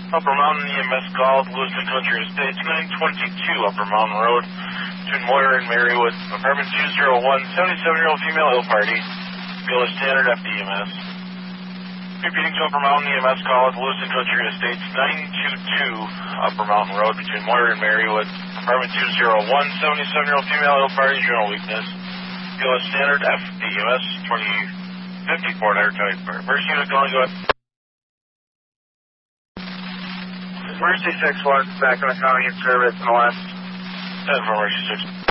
Upper Mountain EMS called Lewiston Country Estates, 922 Upper Mountain Road, between Moyer and Marywood, apartment 201, 77-year-old female ill party, bill is standard FDMS. Repeating to Upper Mountain EMS call at Lewiston Country Estates, 922 Upper Mountain Road, between Moyer and Marywood, apartment 201, 77-year-old female ill party, general weakness, bill is standard FDMS, 2054 type. Emergency unit calling, go ahead. Emergency 6-1, back on the county in service in the last. 10 for Emergency 6.